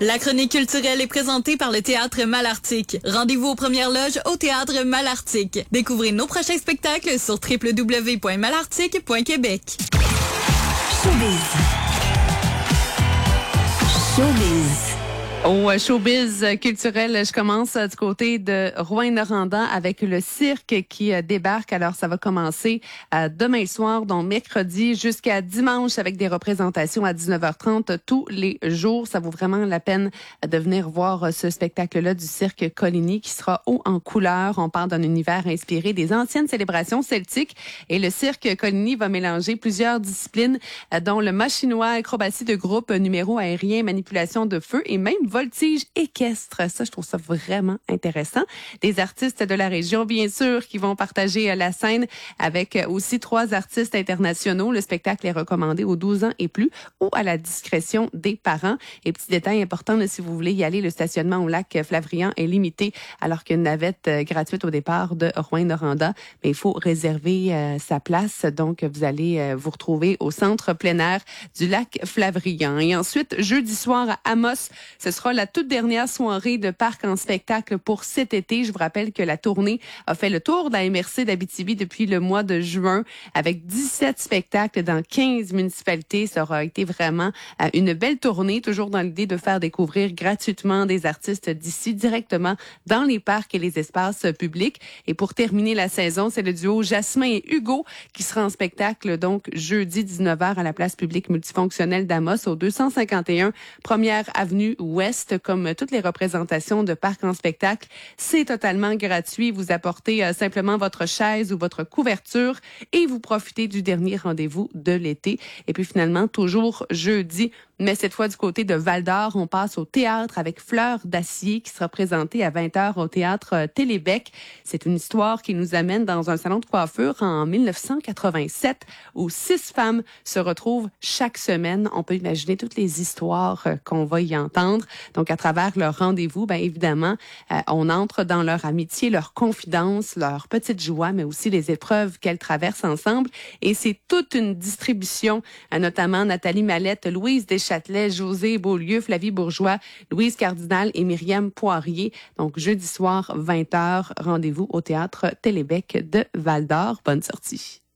La chronique culturelle est présentée par le Théâtre Malartic. Rendez-vous aux premières loges au Théâtre Malartic. Découvrez nos prochains spectacles sur www.malartic.québec. Showbiz. Au showbiz culturel, je commence du côté de Rouyn-Noranda avec le cirque qui débarque. Alors, ça va commencer demain soir, donc mercredi jusqu'à dimanche avec des représentations à 19h30 tous les jours. Ça vaut vraiment la peine de venir voir ce spectacle-là du cirque Coligny qui sera haut en couleurs. On parle d'un univers inspiré des anciennes célébrations celtiques et le cirque Coligny va mélanger plusieurs disciplines dont le mât chinois, acrobatie de groupe, numéro aérien, manipulation de feu et même voltige équestre. Ça, je trouve ça vraiment intéressant. Des artistes de la région, bien sûr, qui vont partager la scène avec aussi 3 artistes internationaux. Le spectacle est recommandé aux 12 ans et plus ou à la discrétion des parents. Et petit détail important, là, si vous voulez y aller, le stationnement au lac Flavrian est limité alors qu'il y a une navette gratuite au départ de Rouyn-Noranda. Mais il faut réserver sa place. Donc, vous allez vous retrouver au centre plein air du lac Flavrian. Et ensuite, jeudi soir à Amos, ce sera la toute dernière soirée de parc en spectacle pour cet été. Je vous rappelle que la tournée a fait le tour de la MRC d'Abitibi depuis le mois de juin avec 17 spectacles dans 15 municipalités. Ça aura été vraiment une belle tournée, toujours dans l'idée de faire découvrir gratuitement des artistes d'ici directement dans les parcs et les espaces publics. Et pour terminer la saison, c'est le duo Jasmin et Hugo qui sera en spectacle donc jeudi 19h à la place publique multifonctionnelle d'Amos au 251 Première Avenue Ouest. Comme toutes les représentations de parcs en spectacle, c'est totalement gratuit. Vous apportez simplement votre chaise ou votre couverture et vous profitez du dernier rendez-vous de l'été. Et puis finalement, toujours jeudi, mais cette fois du côté de Val-d'Or, on passe au théâtre avec Fleur d'acier qui sera présentée à 20h au théâtre Télébec. C'est une histoire qui nous amène dans un salon de coiffure en 1987 où 6 femmes se retrouvent chaque semaine. On peut imaginer toutes les histoires qu'on va y entendre. Donc, à travers leur rendez-vous, bien évidemment, on entre dans leur amitié, leur confidence, leur petite joie, mais aussi les épreuves qu'elles traversent ensemble. Et c'est toute une distribution, notamment Nathalie Mallette, Louise Deschâtelet, José Beaulieu, Flavie Bourgeois, Louise Cardinal et Myriam Poirier. Donc, jeudi soir, 20h, rendez-vous au théâtre Télébec de Val-d'Or. Bonne sortie.